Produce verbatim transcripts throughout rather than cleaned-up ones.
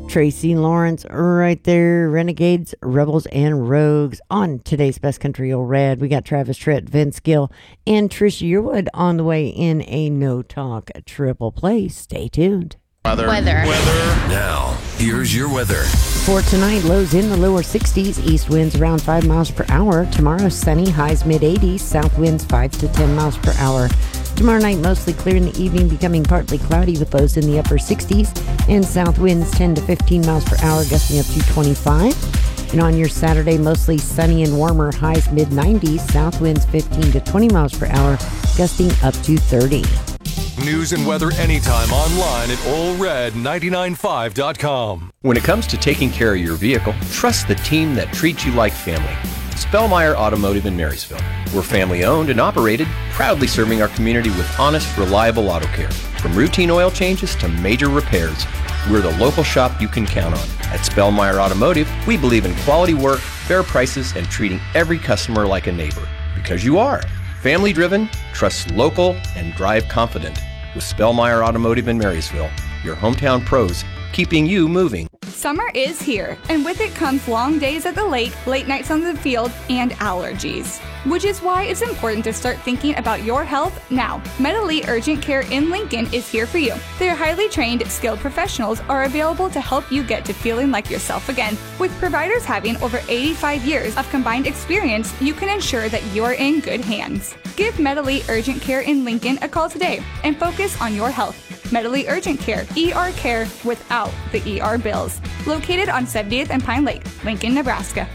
Tracy Lawrence right there. Renegades, Rebels, and Rogues on today's Best Country Old Red. We got Travis Tritt, Vince Gill, and Trish Yearwood on the way in a No Talk triple play. Stay tuned. Weather. Weather. Weather. Now, here's your weather. For tonight, lows in the lower sixties, east winds around five miles per hour. Tomorrow, sunny, highs mid eighties, south winds five to ten miles per hour. Tomorrow night, mostly clear in the evening, becoming partly cloudy with lows in the upper sixties, and south winds ten to fifteen miles per hour, gusting up to twenty-five. And on your Saturday, mostly sunny and warmer, highs mid nineties, south winds fifteen to twenty miles per hour, gusting up to thirty. News and weather anytime online at Ole Red nine nine five dot com. When it comes to taking care of your vehicle, trust the team that treats you like family. Spellmeyer Automotive in Marysville. We're family owned and operated, proudly serving our community with honest, reliable auto care. From routine oil changes to major repairs, we're the local shop you can count on. At Spellmeyer Automotive, we believe in quality work, fair prices, and treating every customer like a neighbor. Because you are. Family driven, trust local, and drive confident. With Spellmeyer Automotive in Marysville, your hometown pros, keeping you moving. Summer is here, and with it comes long days at the lake, late nights on the field, and allergies. Which is why it's important to start thinking about your health now. Medilite Urgent Care in Lincoln is here for you. Their highly trained, skilled professionals are available to help you get to feeling like yourself again. With providers having over eighty-five years of combined experience, you can ensure that you're in good hands. Give Medilite Urgent Care in Lincoln a call today and focus on your health. Medilite Urgent Care, E R care without the E R bills. Located on seventieth and Pine Lake, Lincoln, Nebraska.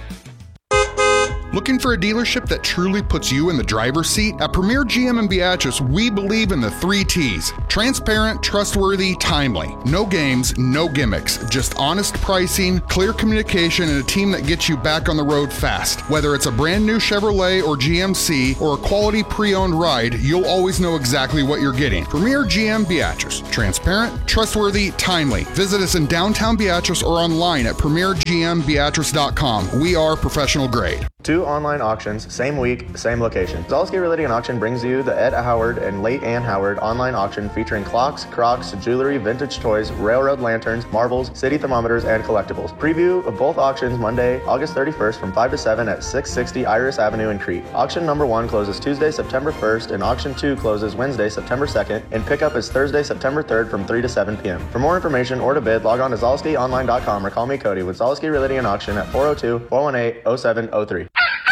Looking for a dealership that truly puts you in the driver's seat? At Premier G M in Beatrice, we believe in the three T's. Transparent, trustworthy, timely. No games, no gimmicks. Just honest pricing, clear communication, and a team that gets you back on the road fast. Whether it's a brand new Chevrolet or G M C or a quality pre-owned ride, you'll always know exactly what you're getting. Premier G M Beatrice. Transparent, trustworthy, timely. Visit us in downtown Beatrice or online at premier g m beatrice dot com. We are professional grade. Two online auctions, same week, same location. Zaleski Realty and Auction brings you the Ed Howard and Late Ann Howard online auction featuring clocks, Crocs, jewelry, vintage toys, railroad lanterns, marbles, city thermometers, and collectibles. Preview of both auctions Monday, August thirty-first from five to seven at six sixty Iris Avenue in Crete. Auction number one closes Tuesday, September first, and auction two closes Wednesday, September second, and pickup is Thursday, September third from three to seven p.m. For more information or to bid, log on to zaleski online dot com or call me Cody with Zaleski Realty and Auction at four oh two, four one eight, oh seven oh three.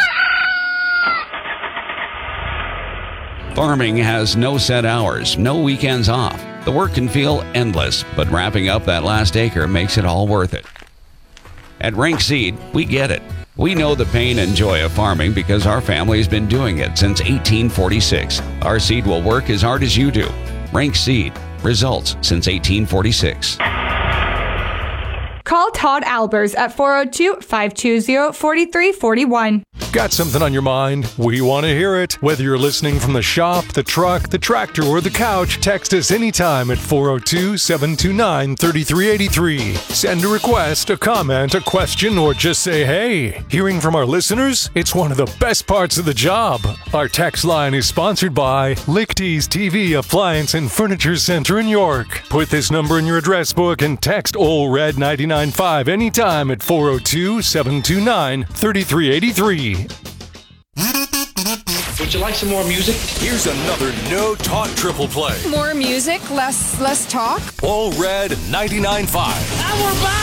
Farming has no set hours, no weekends off. The work can feel endless, but wrapping up that last acre makes it all worth it. At Rank Seed, we get it. We know the pain and joy of farming because our family's been doing it since eighteen forty-six. Our seed will work as hard as you do. Rank Seed. Results since eighteen forty-six. Call Todd Albers at four oh two, five two zero, four three four one. Got something on your mind? We want to hear it. Whether you're listening from the shop, the truck, the tractor, or the couch, text us anytime at four oh two, seven two nine, three three eight three. Send a request, a comment, a question, or just say hey. Hearing from our listeners? It's one of the best parts of the job. Our text line is sponsored by Lichty's T V Appliance and Furniture Center in York. Put this number in your address book and text Ole Red nine nine five anytime at four oh two, seven two nine, three three eight three. Would you like some more music? Here's another No Talk triple play. More music, less less talk. Ole Red ninety-nine point five. I want to buy